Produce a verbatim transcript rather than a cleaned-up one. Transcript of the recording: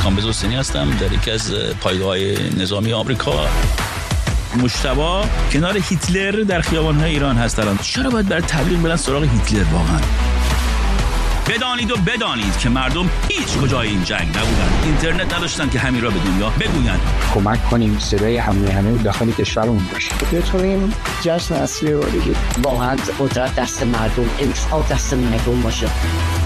کامبیز حسینی هستم در یکی از پایگاه‌های نظامی آمریکا. مجتبی کنار هیتلر در خیابان‌های ایران هست الان. چرا باید برای تبلیغ برن سراغ هیتلر واقعا؟ بدانید و بدانید که مردم هیچ کجای این جنگ نبودن، اینترنت نداشتن که همین را به دنیا بگویند. کمک کنیم صدای همه همه داخل کشورمون باشه. بتونیم جشن اصلی رو بگیریم. واقعا قدرت دست مردم، انصاف دست مردم باشه.